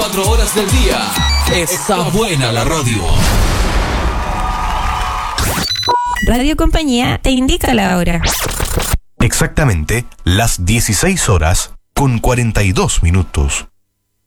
24 horas del día. Está buena la radio. Radio Compañía te indica la hora. Exactamente las 16 horas con 42 minutos.